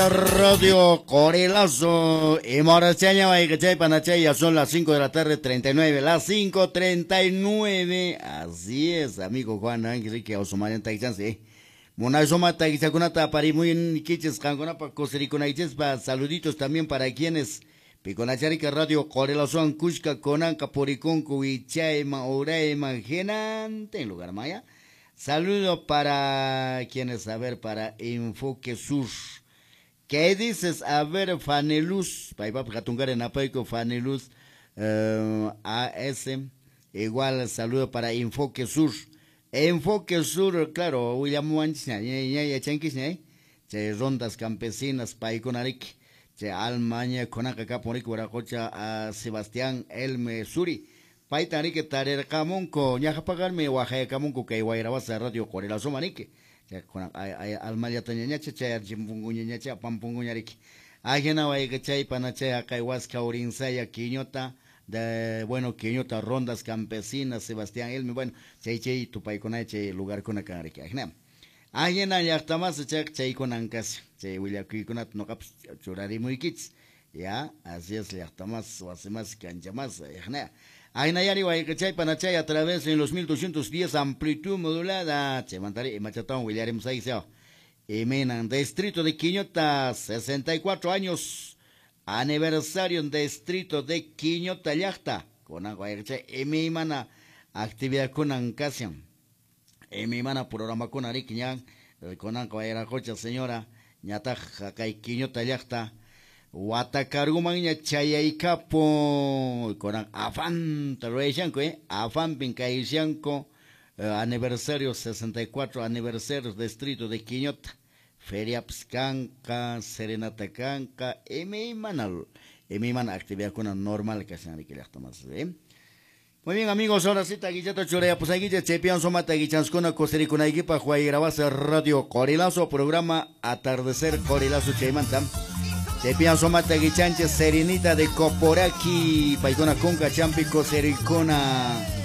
Radio Corelazo y Morachaña y Panachay, ya son las 5 de la tarde, 39, las 5:39. Así es, amigo Juan Ángel, que Osomayan Taizanse. Monazoma Taizacunata, Pari muy en Kiches, Cangonapa, Cosericonaiches, saluditos también para quienes. Piconacharica Radio Corelazo, Ancushka, Conanca, Poriconco, Ichaima, Oreima, Genante, en lugar maya. Saludo para quienes, a ver, para Enfoque Sur. ¿Qué dices? A ver, Faneluz, Paipa Catungar en Apaico, Faneluz, AS, igual saludo para Enfoque Sur. Enfoque Sur, claro, William Wanchina, ya chanquisne, che rondas campesinas, Paiconarik, che Almaña, Conaca Porik, Guaracocha, a Sebastián Elme Suri, Paitarik, Tarer Camonco, Yajapagarme, Oaxaca Camonco, que Guairabasa Radio Corelazo Manique. Con almaya tañaña cha jimpunguña cha pampunguñariki ajena waigachay panachay kaihuasca urinsaya quiñota de bueno quiñota rondas campesinas Sebastián Elmi bueno chay tupaycona chay lugar con acariki ajena ajena yachtamas chay con ancas chay willakuikunat no cap churari muy kits ya así es yachtamas o hace más canchamas ajena Ainayari Waikachay Panachay a través de los 1210 amplitud modulada. Chemantari Machatón William Saizeo. Emenan Distrito de Quiñota, 64 años. Aniversario Distrito de Quiñota Yachta. Con Waikachay Emimana actividad con Ancasian. Emimana programa con Ariquiñan. Con Wairacocha señora. Ñata Jakai Quiñota Yachta. Watakarumanya chayaikapo con afán tarueshanko afán pincaishanko aniversario 64 aniversario distrito de Quiñota feria pscanca serenata canca emiman actividad con normal que sean que más muy bien amigos ahora sí taguillata chorea pues aquí ya chepian soma taguichanskona cosericuna equipa juay grabase radio Corelazo programa atardecer Corelazo chaimantam Chepian somata guichanche serenita de Coporaki, Paicona Conca Champico Sericona.